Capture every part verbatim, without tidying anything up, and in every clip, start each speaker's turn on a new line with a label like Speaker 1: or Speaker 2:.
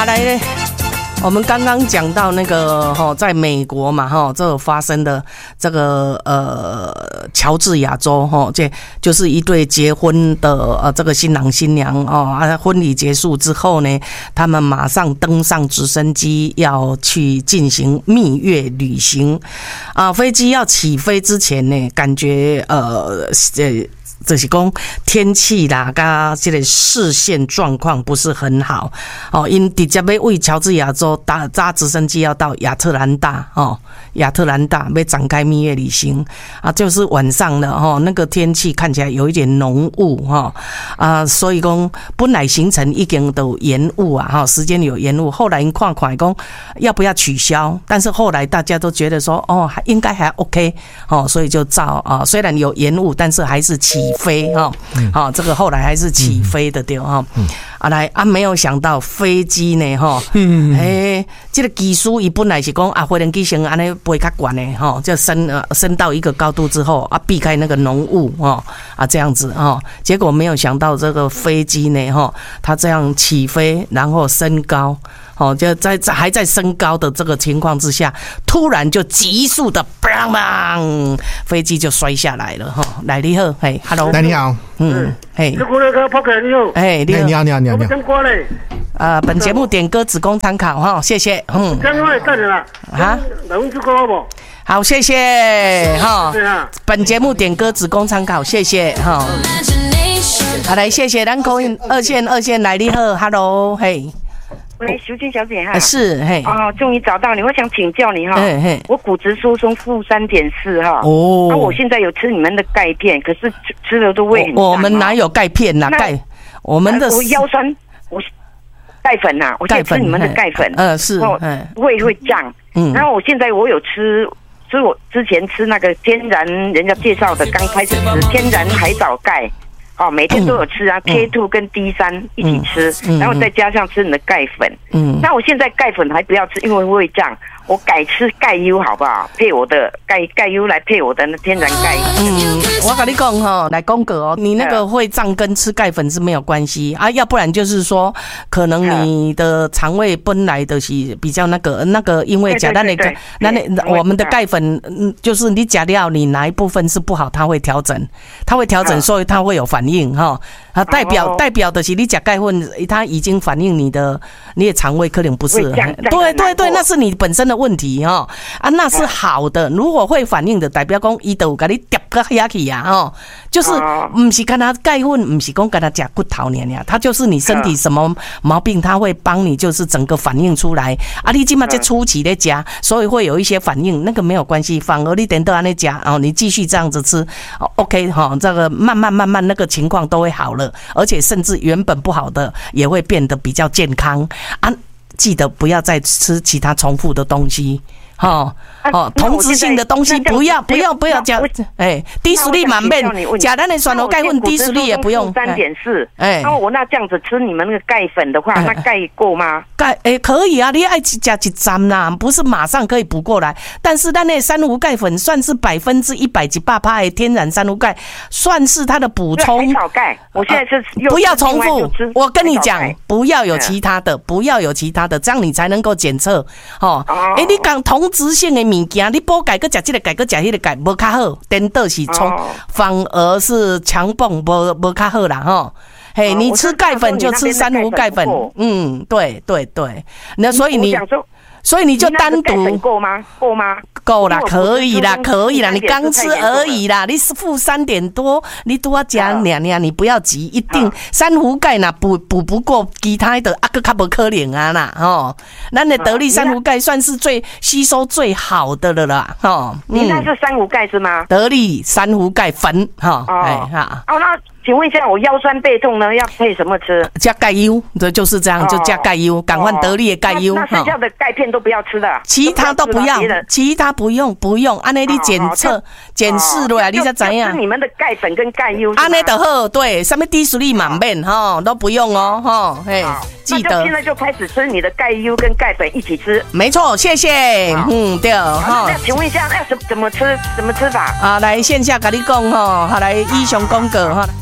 Speaker 1: 来嘞，我们刚刚讲到那个哈，在美国嘛哈，这发生的这个呃乔治亚州哈，这就是一对结婚的呃这个新郎新娘哦啊，婚礼结束之后呢，他们马上登上直升机要去进行蜜月旅行啊，飞机要起飞之前呢，感觉呃呃。就是讲天气啦，甲这个视线状况不是很好哦，因直接要为乔治亚州搭搭直升机要到亚特兰大哦，亚特兰大要展开蜜月旅行啊，就是晚上了哦，那个天气看起来有一点浓雾哈啊，所以讲本来行程已经都延误啊哈，时间有延误，后来看看讲要不要取消，但是后来大家都觉得说哦，应该还 OK 哦，所以就照啊，虽然有延误，但是还是起飞哈，好、哦，这个后来还是起飞的对哈，啊来啊，没有想到飞机呢哈，哎，这个技术伊本来是讲啊，飞行机先安尼飞较高呢哈，就升呃升到一个高度之后啊，避开那个浓雾哈啊这样子哈，结果没有想到这个飞机呢哈，它这样起飞然后升高。哦，就在在还在升高的这个情况之下，突然就急速的 bang bang， 飞机就摔下来了哈。来你好，嘿 ，hello，
Speaker 2: 来你好，
Speaker 1: 嗯，嘿，
Speaker 3: 是那个 Poker 你好，
Speaker 1: 哎，你好，
Speaker 2: 你好，你好，你好，你好。
Speaker 3: 我歌嘞，
Speaker 1: 啊，本节目点歌只供参考哈，谢谢，嗯，
Speaker 3: 刚刚等你了，
Speaker 1: 啊，
Speaker 3: 来问这个好不？
Speaker 1: 好，谢谢哈。
Speaker 3: 对啊，
Speaker 1: 本节目点歌只供参考，谢谢哈。好，来，谢谢咱口音二线二线来你好 ，hello， 嘿。
Speaker 4: 喂，淑君小姐哈，
Speaker 1: 是嘿
Speaker 4: 哦，终于找到你，我想请教你哈，嘿嘿我骨质疏松负三点四哈，哦，那、啊、我现在有吃你们的钙片，可是吃吃了都胃很胀。
Speaker 1: 我们哪有钙片呐、啊？钙，我们的、
Speaker 4: 呃、我腰酸，我钙粉呐、啊，我现在吃你们的钙粉，
Speaker 1: 呃是，
Speaker 4: 胃会胀，嗯，然后我现在我有吃，吃我之前吃那个天然人家介绍的，刚开始吃天然海藻钙。哦，每天都有吃啊 ，K 二 跟 D 三 一起吃，嗯嗯、然后再加上吃你的钙粉。嗯，那我现在钙粉还不要吃，因为胃胀，我改吃钙优好不好？配我的钙钙优来配我的那天然钙。
Speaker 1: 嗯，我跟你讲哈，来公哥哦，你那个会胀跟吃钙粉是没有关系啊，要不然就是说，可能你的肠胃本来的是比较那个那个，因为假那那个那那我们的钙粉，嗯，就是你假料你哪一部分是不好，它会调整，它会调整，所以它会有反应。哈，啊，代表代表的是你吃钙粉，它已经反映你的你的肠胃可能不是，对对对，那是你本身的问题哈啊，那是好的。如果会反应的，代表讲伊都有给你叠个下去呀，哦，就是不是跟他钙粉，不是讲跟他吃骨头呢呀，它就是你身体什么毛病，它会帮你就是整个反应出来啊。你今嘛在初期在吃，所以会有一些反应，那个没有关系，反而你等到安尼吃哦，你继续这样子吃 ，OK 哈，这个慢慢慢慢那个情况都会好了，而且甚至原本不好的也会变得比较健康啊！记得不要再吃其他重复的东西。哦哦，同质性的东西不要不要不要加，哎，低速率满面，假咱的酸螺钙粉低速率也不用
Speaker 4: 三点四，哎，那我那这样子吃你们那个钙粉的话，那钙够吗？
Speaker 1: 钙哎可以啊，你爱加一针啦，不是马上可以补过来，但是咱那珊瑚钙粉算是百分之一百几八趴的天然珊瑚钙，算是它的补充。
Speaker 4: 海藻钙，我现在是
Speaker 1: 不要重复，我跟你讲，不要有其他的，不要有其他的，这样你才能够检测。哦，哎，你讲同质性的物件，你补钙，佮食这个钙，佮食迄个钙，无较好，颠倒是冲，反而是强蹦，无无较好啦，吼。嘿，你吃钙粉就吃珊瑚钙粉，嗯，对对对，那所以你。所以你就单独
Speaker 4: 够吗？够吗？
Speaker 1: 够啦，可以啦，可以啦，你刚吃而已啦，你是负三点多，你都要加两两，你不要急，一定珊瑚钙呐补补不过其他的啊个较不可能啊啦，哦，咱的得力珊瑚钙算是最吸收最好的了啦，哦，
Speaker 4: 你那是珊瑚钙是吗？
Speaker 1: 得力珊瑚钙粉，哈，哎哈，
Speaker 4: 哦那。请问一下，我腰酸背痛呢，要配什么吃？
Speaker 1: 加钙优，对，就是这样，就加钙优，赶快得力的钙优。
Speaker 4: 那剩下的钙片都不要吃的，
Speaker 1: 其他都不要，其他不用不用。安尼你检测检视落来，你才怎样？
Speaker 4: 是你们的钙粉跟钙优。
Speaker 1: 安尼就好，对，什么低速率满面哈都不用哦，哈，嘿，记得。
Speaker 4: 现在就开始吃你的钙优跟钙粉一起吃。
Speaker 1: 没错，谢谢。嗯，对哈。
Speaker 4: 那请问一下，那怎怎么吃？怎么吃法？
Speaker 1: 啊，来线下跟你讲哈，好来以上讲过哈。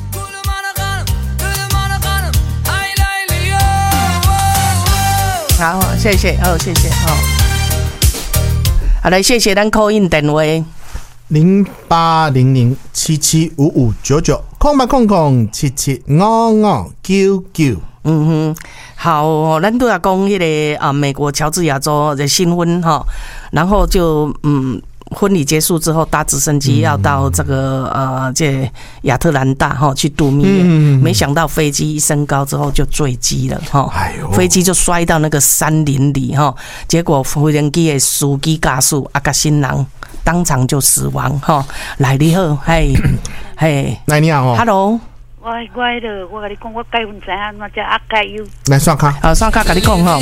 Speaker 1: 好，谢谢，哦，谢谢，哦，好来，谢谢咱 call in 电话
Speaker 2: 零八零零七七五五九九空八空空七七五五九九。
Speaker 1: 嗯哼，好，咱都要讲迄个啊，美国乔治亚州的新婚哈，然后就嗯。婚礼结束之后，搭直升机要到这个呃这亚特兰大哈去度蜜月，嗯、没想到飞机一升高之后就坠机了哈，哎、飞机就摔到那个山林里哈，结果飞机的司机驾驶啊甲新郎当场就死亡哈。来你好，嘿嘿，
Speaker 2: 来你好哦
Speaker 1: ，Hello。
Speaker 5: 我我迄个，我甲你讲，我结婚知影，那只阿介有。
Speaker 2: 来刷卡，
Speaker 1: 好，刷卡，甲你讲吼。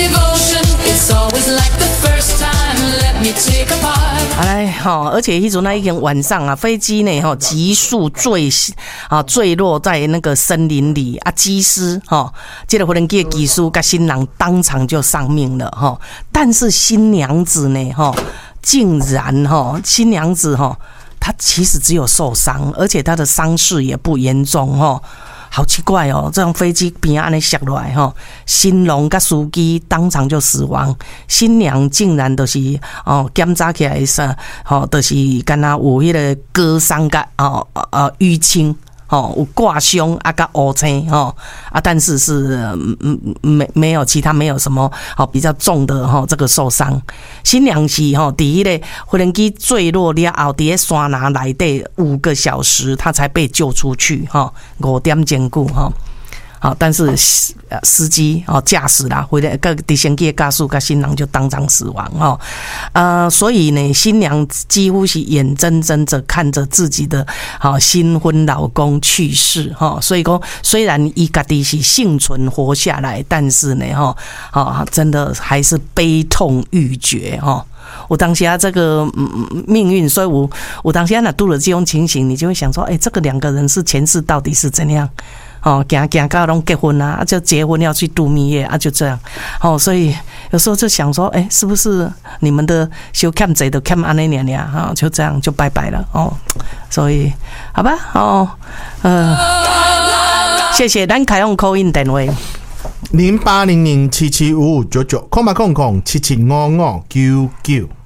Speaker 1: 好来吼，而且迄阵那一天晚上啊，飞机呢吼急速坠啊坠落在那个森林里啊，机师吼，这个飞机的技师甲新郎当场就丧命了吼，但是新娘子呢吼，竟然吼新娘子吼。他其实只有受伤，而且他的伤势也不严重哦，好奇怪哦！这样飞机边安尼下来哈，新郎跟司机当场就死亡，新娘竟然都是哦检查起来是哦，都、就是敢若有迄个割伤甲哦呃淤青。哦，有挂胸啊，甲乌青哦啊，但是是嗯没没有其他没有什么哦比较重的哈、哦、这个受伤。新娘是哈，第一嘞，飞机机坠落了后，伫咧山林内底五个小时，她才被救出去哈，五点钟久哈。好，但是司机哦驾驶啦，回来个直升机的驾驶跟新郎就当场死亡哦，呃，所以呢，新娘几乎是眼睁睁着看着自己的好新婚老公去世哈，所以说虽然伊家己是幸存活下来，但是呢哈，啊，真的还是悲痛欲绝哈。我当下这个嗯命运，所以我我当下那度了这种情形，你就会想说，哎、欸，这个两个人是前世到底是怎样？哦，行行到拢结婚啊，就结婚要去度蜜月啊，就这样。哦，所以有时候就想说，哎、欸，是不是你们的修看贼的看安那年呀？哈，就这样就拜拜了哦。所以好吧，哦，呃，谢谢咱开用 call in 电话
Speaker 2: 零八零零七七五五九九空八空空七七五五九九。